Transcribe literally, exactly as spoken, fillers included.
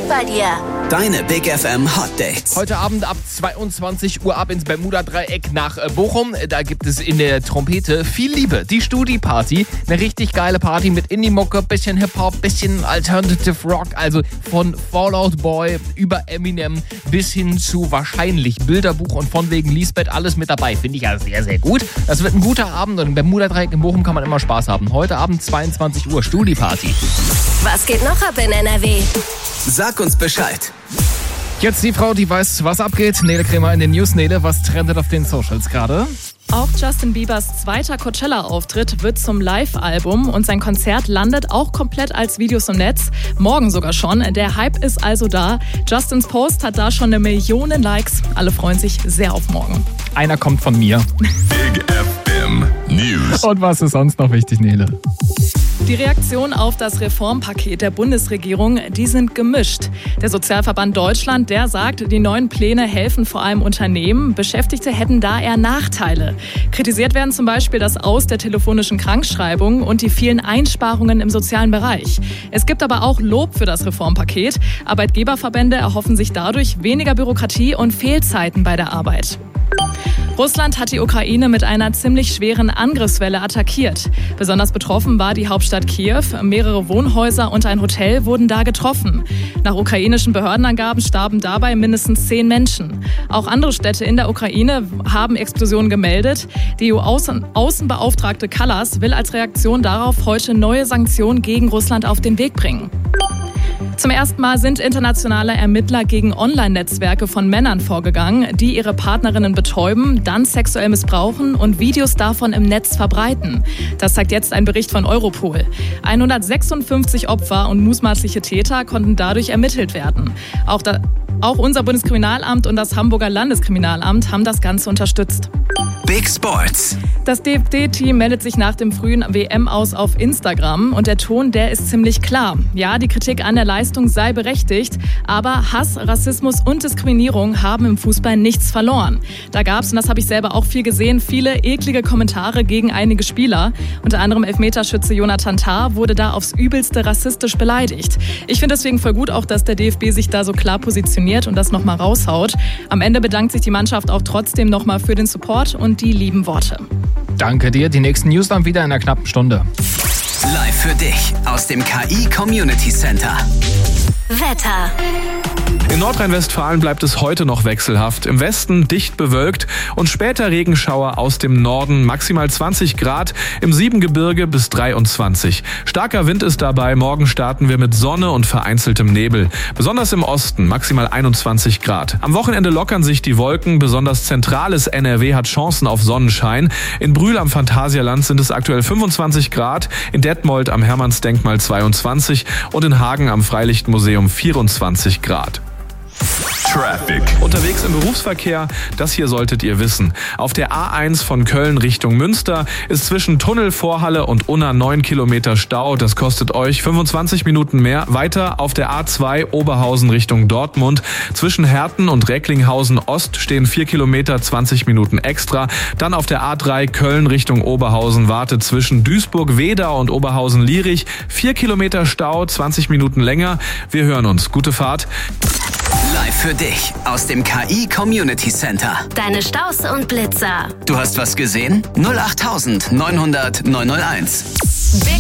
Zeit bei dir. Deine Big F M Hot Dates. Heute Abend ab zweiundzwanzig Uhr ab ins Bermuda-Dreieck nach Bochum. Da gibt es in der Trompete viel Liebe. Die Studi-Party. Eine richtig geile Party mit Indie-Mucke, bisschen Hip-Hop, bisschen Alternative Rock. Also von Fall Out Boy über Eminem bis hin zu wahrscheinlich Bilderbuch und von wegen Lisbeth. Alles mit dabei. Finde ich ja sehr, sehr gut. Das wird ein guter Abend und im Bermuda-Dreieck in Bochum kann man immer Spaß haben. Heute Abend zweiundzwanzig Uhr Studi-Party. Was geht noch ab in N R W? Sag uns Bescheid. Jetzt die Frau, die weiß, was abgeht. Nele Kremer in den News. Nele, was trendet auf den Socials gerade? Auch Justin Biebers zweiter Coachella-Auftritt wird zum Live-Album und sein Konzert landet auch komplett als Videos im Netz. Morgen sogar schon. Der Hype ist also da. Justins Post hat da schon eine Million Likes. Alle freuen sich sehr auf morgen. Einer kommt von mir. Big F M News. Und was ist sonst noch wichtig, Nele? Die Reaktionen auf das Reformpaket der Bundesregierung, die sind gemischt. Der Sozialverband Deutschland, der sagt, die neuen Pläne helfen vor allem Unternehmen. Beschäftigte hätten da eher Nachteile. Kritisiert werden zum Beispiel das Aus der telefonischen Krankschreibung und die vielen Einsparungen im sozialen Bereich. Es gibt aber auch Lob für das Reformpaket. Arbeitgeberverbände erhoffen sich dadurch weniger Bürokratie und Fehlzeiten bei der Arbeit. Russland hat die Ukraine mit einer ziemlich schweren Angriffswelle attackiert. Besonders betroffen war die Hauptstadt Kiew. Mehrere Wohnhäuser und ein Hotel wurden da getroffen. Nach ukrainischen Behördenangaben starben dabei mindestens zehn Menschen. Auch andere Städte in der Ukraine haben Explosionen gemeldet. Die E U-Außenbeauftragte Kallas will als Reaktion darauf heute neue Sanktionen gegen Russland auf den Weg bringen. Zum ersten Mal sind internationale Ermittler gegen Online-Netzwerke von Männern vorgegangen, die ihre Partnerinnen betäuben, dann sexuell missbrauchen und Videos davon im Netz verbreiten. Das zeigt jetzt ein Bericht von Europol. hundertsechsundfünfzig Opfer und mutmaßliche Täter konnten dadurch ermittelt werden. Auch, da, auch unser Bundeskriminalamt und das Hamburger Landeskriminalamt haben das Ganze unterstützt. Big Sports. Das D F B-Team meldet sich nach dem frühen W M-Aus auf Instagram und der Ton, der ist ziemlich klar. Ja, die Kritik an der Leistung sei berechtigt, aber Hass, Rassismus und Diskriminierung haben im Fußball nichts verloren. Da gab es, und das habe ich selber auch viel gesehen, viele eklige Kommentare gegen einige Spieler. Unter anderem Elfmeterschütze Jonathan Tah wurde da aufs Übelste rassistisch beleidigt. Ich finde deswegen voll gut auch, dass der D F B sich da so klar positioniert und das nochmal raushaut. Am Ende bedankt sich die Mannschaft auch trotzdem nochmal für den Support und die lieben Worte. Danke dir. Die nächsten News dann wieder in einer knappen Stunde. Live für dich aus dem K I Community Center. Wetter. In Nordrhein-Westfalen bleibt es heute noch wechselhaft. Im Westen dicht bewölkt und später Regenschauer aus dem Norden. Maximal zwanzig Grad, im Siebengebirge bis dreiundzwanzig. Starker Wind ist dabei. Morgen starten wir mit Sonne und vereinzeltem Nebel. Besonders im Osten maximal einundzwanzig Grad. Am Wochenende lockern sich die Wolken. Besonders zentrales N R W hat Chancen auf Sonnenschein. In Brühl am Phantasialand sind es aktuell fünfundzwanzig Grad. In Detmold am Hermannsdenkmal zweiundzwanzig und in Hagen am Freilichtmuseum vierundzwanzig Grad. Traffic. Unterwegs im Berufsverkehr, das hier solltet ihr wissen. Auf der A eins von Köln Richtung Münster ist zwischen Tunnelvorhalle und Unna neun Kilometer Stau. Das kostet euch fünfundzwanzig Minuten mehr. Weiter auf der A zwei Oberhausen Richtung Dortmund. Zwischen Herten und Recklinghausen Ost stehen vier Kilometer, zwanzig Minuten extra. Dann auf der A drei Köln Richtung Oberhausen wartet zwischen Duisburg-Wedau und Oberhausen-Lierich vier Kilometer Stau, zwanzig Minuten länger. Wir hören uns. Gute Fahrt. Live für dich aus dem K I Community Center. Deine Staus und Blitzer. Du hast was gesehen? null acht neunhundert neunhunderteins. Big